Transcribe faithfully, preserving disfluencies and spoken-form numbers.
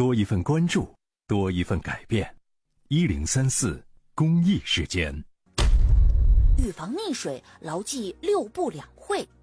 多一份关注，多一份改变。一零三四公益时间。 预防溺水，牢记六不两会。